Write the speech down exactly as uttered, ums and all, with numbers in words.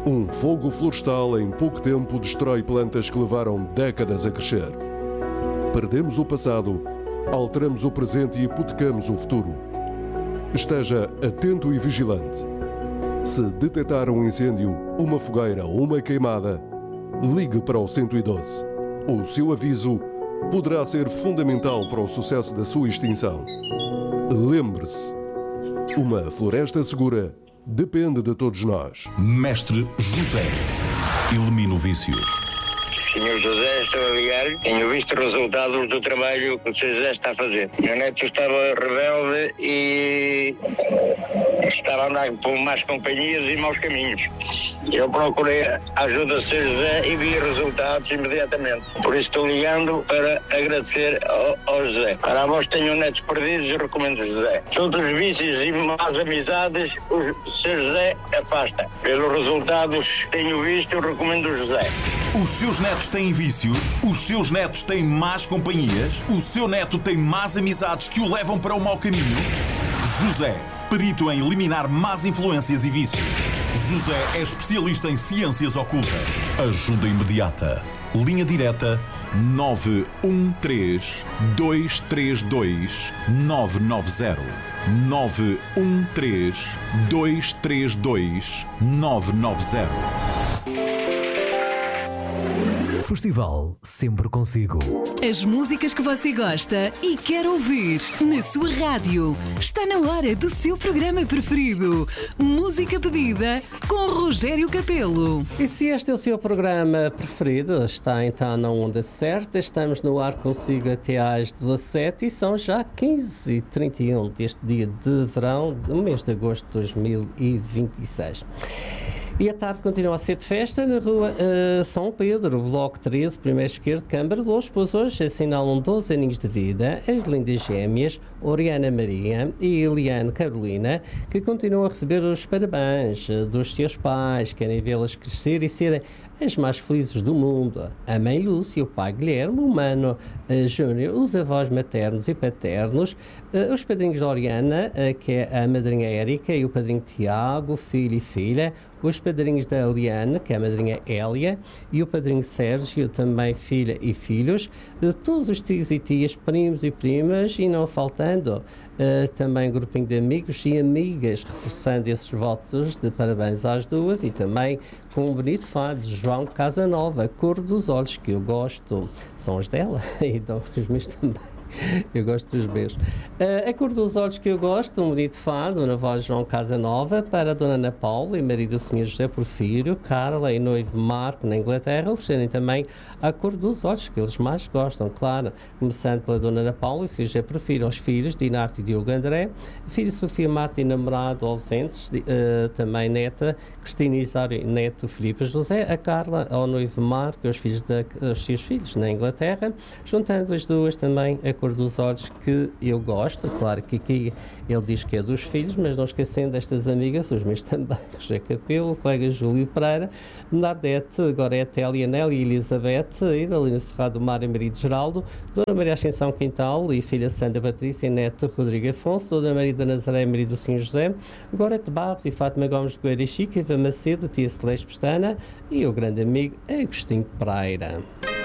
Um fogo florestal em pouco tempo destrói plantas que levaram décadas a crescer. Perdemos o passado, alteramos o presente e hipotecamos o futuro. Esteja atento e vigilante. Se detectar um incêndio, uma fogueira ou uma queimada, ligue para o cento e doze. O seu aviso poderá ser fundamental para o sucesso da sua extinção. Lembre-se, uma floresta segura depende de todos nós. Mestre José, elimina o vício. senhor José, estou a ligar. Tenho visto resultados do trabalho que o senhor José está a fazer. Meu neto estava rebelde e estava a andar por más companhias e maus caminhos. Eu procurei a ajuda do senhor José e vi resultados imediatamente. Por isso estou ligando para agradecer ao, ao José. Para a voz tenho netos perdidos, eu recomendo José. Todos os vícios e más amizades, o senhor José afasta. Pelos resultados que tenho visto, eu recomendo o José. Os seus netos têm vícios? Os seus netos têm más companhias? O seu neto tem más amizades que o levam para o mau caminho? José, perito em eliminar más influências e vícios. José é especialista em ciências ocultas. Ajuda imediata. Linha direta nove um três, dois três dois, nove nove zero. nove um três, dois três dois, nove nove zero. Festival sempre consigo. As músicas que você gosta e quer ouvir na sua rádio. Está na hora do seu programa preferido. Música pedida com Rogério Capelo. E se este é o seu programa preferido, está então na onda certa. Estamos no ar consigo até às dezassete e são já quinze e trinta e um deste dia de verão, no mês de agosto de dois mil e vinte e seis. E a tarde continua a ser de festa na rua uh, São Pedro, bloco treze, primeiro esquerdo, Câmara de Lourdes, pois hoje assinalam doze aninhos de vida as lindas gêmeas Oriana Maria e Eliane Carolina, que continuam a receber os parabéns dos seus pais, querem vê-las crescer e serem as mais felizes do mundo. A mãe Lúcia, o pai Guilherme, o mano uh, Júnior, os avós maternos e paternos, uh, os padrinhos da Oriana, uh, que é a madrinha Érica, e o padrinho Tiago, filho e filha, os padrinhos da Eliane, que é a madrinha Hélia, e o padrinho Sérgio, também filha e filhos, uh, todos os tios e tias, primos e primas, e não faltando uh, também um grupinho de amigos e amigas, reforçando esses votos de parabéns às duas, e também com um bonito fado de João Casanova, Cor dos Olhos, que eu gosto. São os dela e então, os meus também. Eu gosto dos meus. Uh, a Cor dos Olhos que eu gosto, um bonito fado na voz de João Casanova, para a Dona Ana Paula e marido do senhor José Porfírio, Carla e noivo Marco na Inglaterra, oferecerem também a Cor dos Olhos que eles mais gostam, claro. Começando pela Dona Ana Paula e o senhor José Porfírio, aos filhos Dinarte e Diogo André, filha Sofia Marta e namorado ausentes, uh, também neta Cristina Isário, neto Filipe José, a Carla ao noivo Marco e aos filhos da, aos seus filhos na Inglaterra, juntando as duas também a Cor dos Olhos que eu gosto. Claro que aqui ele diz que é dos filhos, mas não esquecendo destas amigas, os meus também, José Capelo, o colega Júlio Pereira, Nardete, Gorete, Elianel e Elizabeth, Idalino Serrado, Mário Marido Geraldo, Dona Maria Ascensão Quintal e filha Sandra Patrícia, neto Rodrigo Afonso, Dona Maria da Nazaré, marido do senhor José, Gorete Barros e Fátima Gomes de Goeira e Chica, Eva Macedo, tia Celeste Pestana e o grande amigo Agostinho Pereira.